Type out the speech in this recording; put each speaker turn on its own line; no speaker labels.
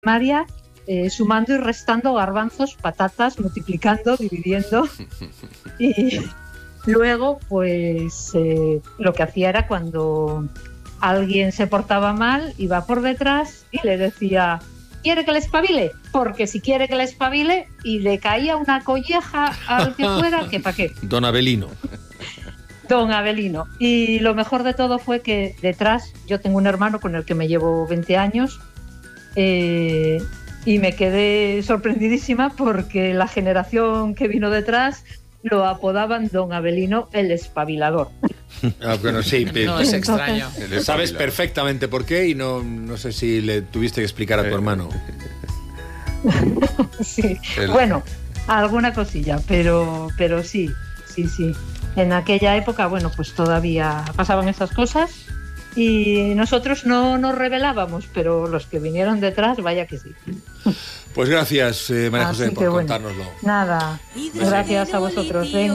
primaria, sumando y restando garbanzos, patatas, multiplicando, dividiendo. Y luego, pues, lo que hacía era cuando alguien se portaba mal, iba por detrás y le decía: ¿quiere que le espabile? Porque si quiere que le espabile, y le caía una colleja al que fuera, que pa' qué.
Don Abelino.
Don Abelino. Y lo mejor de todo fue que detrás, yo tengo un hermano con el que me llevo 20 años, y me quedé sorprendidísima porque la generación que vino detrás lo apodaban Don Abelino el espabilador.
Bueno, sí,
No es extraño.
Sabes perfectamente por qué y no sé si le tuviste que explicar a tu hermano.
Sí, bueno, alguna cosilla, pero sí. En aquella época, bueno, pues todavía pasaban esas cosas y nosotros no nos rebelábamos, pero los que vinieron detrás, vaya que sí.
Pues gracias, María José, por contárnoslo.
Nada, gracias a vosotros.